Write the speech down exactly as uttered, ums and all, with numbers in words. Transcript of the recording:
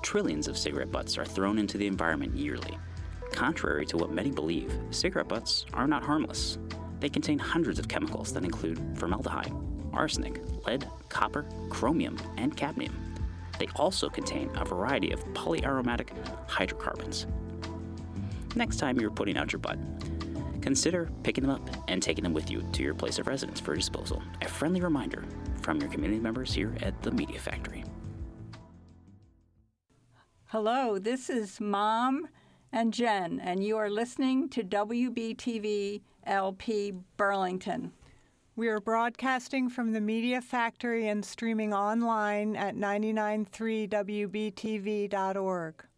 Trillions of cigarette butts are thrown into the environment yearly. Contrary to what many believe, cigarette butts are not harmless. They contain hundreds of chemicals that include formaldehyde, arsenic, lead, copper, chromium, and cadmium. They also contain a variety of polyaromatic hydrocarbons. Next time you're putting out your butt, consider picking them up and taking them with you to your place of residence for disposal. A friendly reminder from your community members here at the Media Factory. Hello, this is Mom and Jen, and you are listening to W B T V L P Burlington. We are broadcasting from the Media Factory and streaming online at nine nine three W B T V dot org.